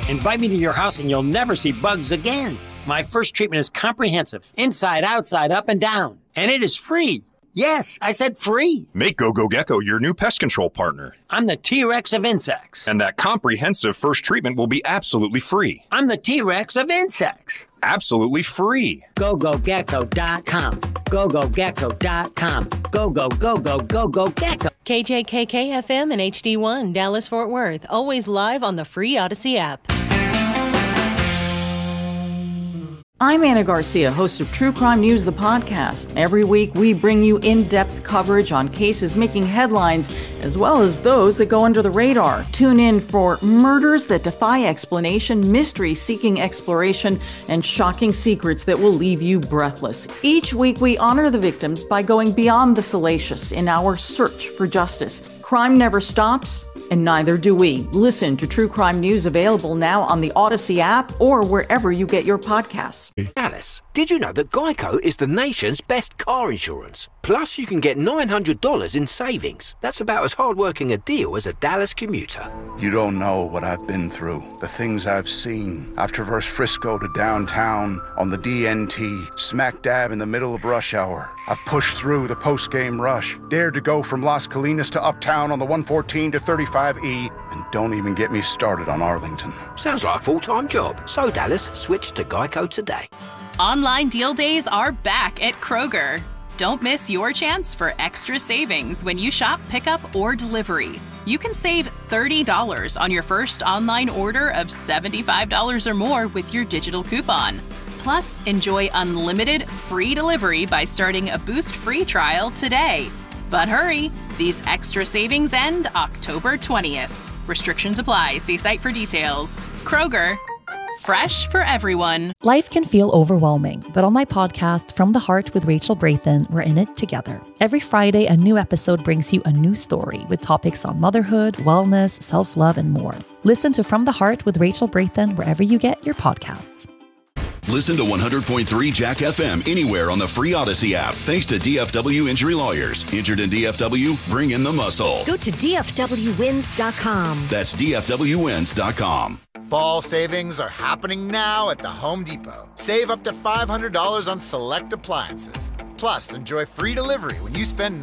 Invite me to your house and you'll never see bugs again. My first treatment is comprehensive, inside, outside, up, and down. And it is free. Yes, I said free. Make GoGo Gecko your new pest control partner. I'm the T-Rex of insects. And that comprehensive first treatment will be absolutely free. I'm the T-Rex of insects. Absolutely free. GoGoGecko.com. GoGoGecko.com. Go, go, go, go, go, go, Gecko. KJKK FM and HD1, Dallas Fort Worth. Always live on the free Odyssey app. I'm Anna Garcia, host of True Crime News, the podcast. Every week, we bring you in-depth coverage on cases making headlines, as well as those that go under the radar. Tune in for murders that defy explanation, mysteries seeking exploration, and shocking secrets that will leave you breathless. Each week, we honor the victims by going beyond the salacious in our search for justice. Crime never stops, and neither do we. Listen to True Crime News, available now on the Odyssey app or wherever you get your podcasts. Alice, did you know that Geico is the nation's best car insurance? Plus, you can get $900 in savings. That's about as hard-working a deal as a Dallas commuter. You don't know what I've been through, the things I've seen. I've traversed Frisco to downtown on the DNT, smack dab in the middle of rush hour. I've pushed through the post-game rush, dared to go from Las Colinas to Uptown on the 114 to 35E, and don't even get me started on Arlington. Sounds like a full-time job. So, Dallas, switch to Geico today. Online deal days are back at Kroger. Don't miss your chance for extra savings when you shop pickup or delivery. You can save $30 on your first online order of $75 or more with your digital coupon. Plus, enjoy unlimited free delivery by starting a Boost free trial today. But hurry, these extra savings end October 20th. Restrictions apply. See site for details. Kroger, fresh for everyone. Life can feel overwhelming, but on my podcast, From the Heart with Rachel Braithen, we're in it together. Every Friday, a new episode brings you a new story with topics on motherhood, wellness, self-love, and more. Listen to From the Heart with Rachel Braithen wherever you get your podcasts. Listen to 100.3 Jack FM anywhere on the free Odyssey app. Thanks to DFW Injury Lawyers. Injured in DFW? Bring in the muscle. Go to DFWWins.com. That's DFWWins.com. Fall savings are happening now at the Home Depot. Save up to $500 on select appliances. Plus, enjoy free delivery when you spend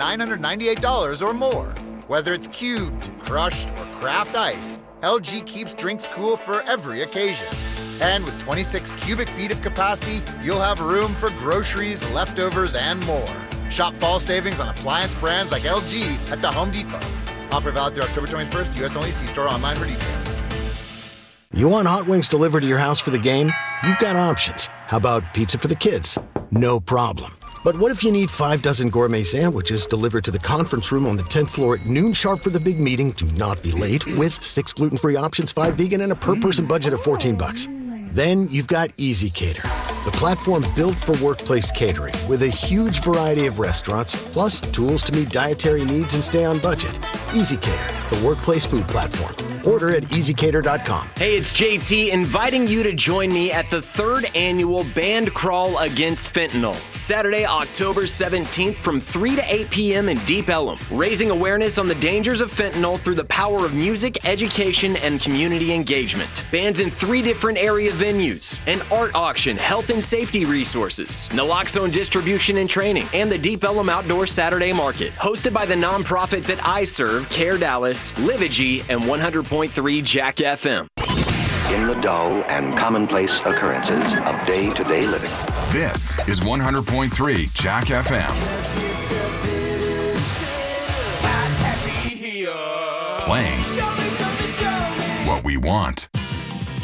$998 or more. Whether it's cubed, crushed, or craft ice, LG keeps drinks cool for every occasion. And with 26 cubic feet of capacity, you'll have room for groceries, leftovers, and more. Shop fall savings on appliance brands like LG at the Home Depot. Offer valid through October 21st, U.S. only. See store online for details. You want hot wings delivered to your house for the game? You've got options. How about pizza for the kids? No problem. But what if you need 5 dozen gourmet sandwiches delivered to the conference room on the 10th floor at noon sharp for the big meeting? Do not be late, with 6 gluten-free options, 5 vegan, and a per-person budget of $14. Then you've got Easy Cater, the platform built for workplace catering with a huge variety of restaurants, plus tools to meet dietary needs and stay on budget. Easy Cater, the workplace food platform. Order at easycater.com. Hey, it's JT inviting you to join me at the 3rd annual Band Crawl Against Fentanyl, Saturday, October 17th from 3 to 8 p.m. in Deep Ellum, raising awareness on the dangers of fentanyl through the power of music, education, and community engagement. Bands in 3 different area venues, an art auction, health and safety resources, naloxone distribution and training, and the Deep Ellum Outdoor Saturday Market, hosted by the nonprofit that I serve, Care Dallas, Livigy, and 100.3 Jack FM. In the dull and commonplace occurrences of day-to-day living. This is 100.3 Jack FM. Playing what we want.